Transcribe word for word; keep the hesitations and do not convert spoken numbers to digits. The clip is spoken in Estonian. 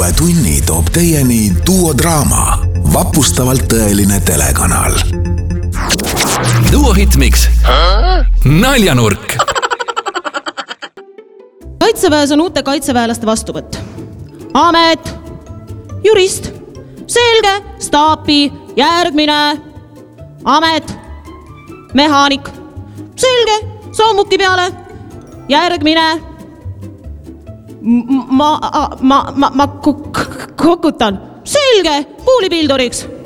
uue tunni toob teieni Duodraama, vapustavalt tõeline telekanal. Duo Hitmix. Naljanurk. Kaitseväes on uute kaitseväelaste vastuvõtt. Amet, jurist, selge, staapi, järgmine. Amet, mehaanik, selge, sammuki peale, järgmine. Ma, ma, ma, ma kokutan, selge, puulipilduriks.